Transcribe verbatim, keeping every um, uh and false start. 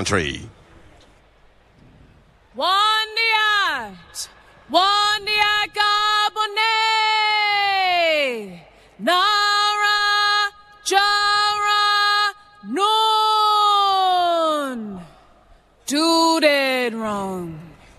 Three. One night, one night, Gabonais, Nara, Jara, Noon, two dead wrong.